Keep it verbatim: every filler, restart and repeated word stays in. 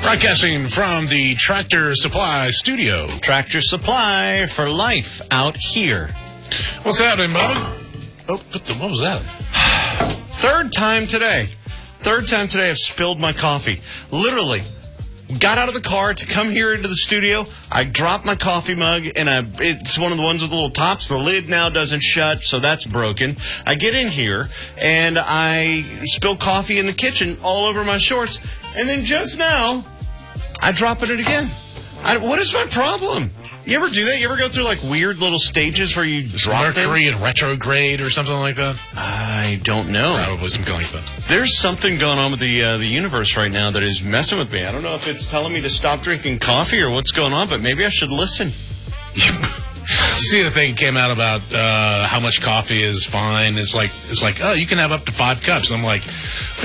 Broadcasting from the Tractor Supply studio. Tractor Supply for life out here. What's happening, Bubba? Oh, what, the, what was that? Third time today. Third time today I've spilled my coffee. Literally. Got out of the car to come here into the studio. I dropped my coffee mug, and I, it's one of the ones with the little tops. The lid now doesn't shut, so that's broken. I get in here, and I spill coffee in the kitchen all over my shorts. And then just now, I drop it again. I, what is my problem? You ever do that? You ever go through, like, weird little stages where you drop Mercury things? and retrograde or something like that? I don't know. Probably something like that. There's something going on with the uh, the universe right now that is messing with me. I don't know if it's telling me to stop drinking coffee or what's going on, but maybe I should listen. Did you see the thing came out about uh, how much coffee is fine? It's like, it's like, oh, you can have up to five cups. I'm like...